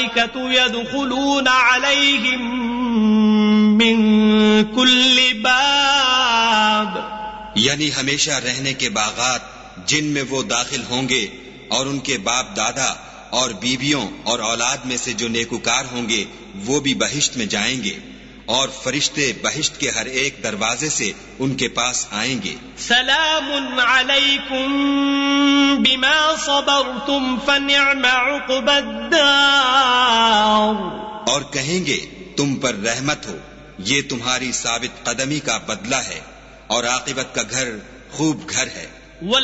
मलाइकतु यदखुलूना अलैहिम मिन कुल्लि बाब, यानी हमेशा रहने के बागात जिनमें वो दाखिल होंगे और उनके बाप दादा और बीवियों और औलाद में से जो नेकुकार होंगे वो भी बहिश्त में जाएंगे और फरिश्ते बहिश्त के हर एक दरवाजे से उनके पास आएंगे। सलामुन अलैकुम बिमा सबरतुम फनिअम उक़बद्दार, और कहेंगे तुम पर रहमत हो, ये तुम्हारी साबित कदमी का बदला है और आक़िबत का घर खूब घर है।